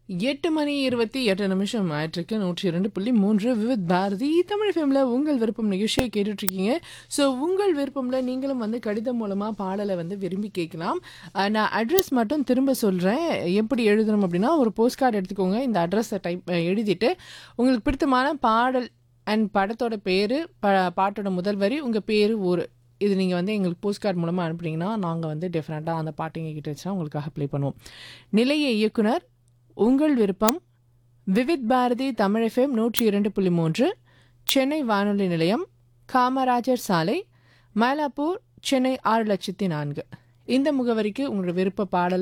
8:28 ஆயிட்டிருக்கு. 102.3 விவித் பாரதி தமிழ் எஃப்எம்ல உங்கள் விருப்பம் நிகழ்ச்சியை கேட்டுட்ருக்கீங்க. ஸோ உங்கள் விருப்பம்ல நீங்களும் வந்து கடிதம் மூலமாக பாடலை வந்து விரும்பி கேட்கலாம். நான் அட்ரஸ் மட்டும் திரும்ப சொல்கிறேன். எப்படி எழுதணும் அப்படின்னா, ஒரு போஸ்ட் கார்டு எடுத்துக்கோங்க. இந்த அட்ரஸை எழுதிட்டு உங்களுக்கு பிடித்தமான பாடல் அண்ட் படத்தோட பேர், பாட்டோட முதல் வரி, உங்கள் பேர், ஊர், இது நீங்கள் வந்து எங்களுக்கு போஸ்ட் கார்டு மூலமாக அனுப்புனீங்கன்னா நாங்கள் வந்து டெஃபினட்டாக அந்த பாட்டு எங்கள் கிட்ட வச்சுன்னா உங்களுக்காக ப்ளே பண்ணுவோம். நிலைய இயக்குனர் உங்கள் விருப்பம் விவித் பாரதி தமிழ் எஃப்எம் 102.3 சென்னை வானொலி நிலையம், காமராஜர் சாலை, மயிலாப்பூர், சென்னை 6,04,000. இந்த முகவரிக்கு உங்களோட விருப்ப பாடலை